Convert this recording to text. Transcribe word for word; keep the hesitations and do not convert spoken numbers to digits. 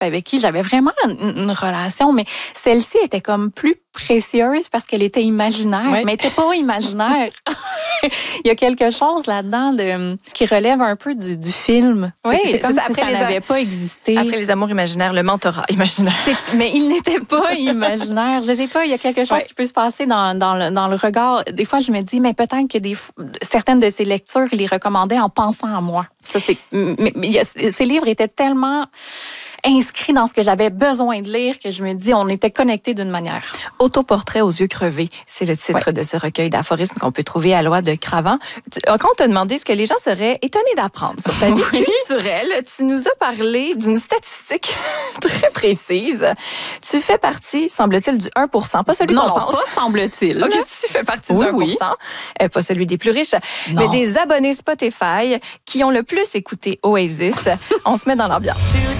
avec qui j'avais vraiment une, une relation, mais celle-ci était comme plus précieuse parce qu'elle était imaginaire, oui. mais elle n'était pas imaginaire. Il y a quelque chose là-dedans de, qui relève un peu du, du film. Oui, c'est, c'est comme c'est si après ça les n'avait a... pas existé. Après les amours imaginaires, le mentorat imaginaire. C'est... Mais il n'était pas imaginaire. Je sais pas, il y a quelque chose oui. qui peut se passer dans, dans, le, dans le regard. Des fois, je me dis, mais peut-être que des, certaines de ces lectures, il les recommandait en pensant à moi. Ça, c'est, mais, mais, ces livres étaient tellement inscrits dans ce que j'avais besoin de lire que je me dis, on était connectés d'une manière. Autoportrait aux yeux crevés, c'est le titre oui. de ce recueil d'aphorismes qu'on peut trouver à Loi de Cravant. Quand on t'a demandé ce que les gens seraient étonnés d'apprendre sur ta vie oui. culturelle, tu nous as parlé d'une statistique très précise. Tu fais partie, semble-t-il, du un pour cent, pas celui non, qu'on non, pense. pas semble-t-il. OK, tu fais partie oui, du un pour cent, oui. euh, pas celui des plus riches, non. mais des abonnés Spotify qui ont le plus écouté Oasis. On se met dans l'ambiance.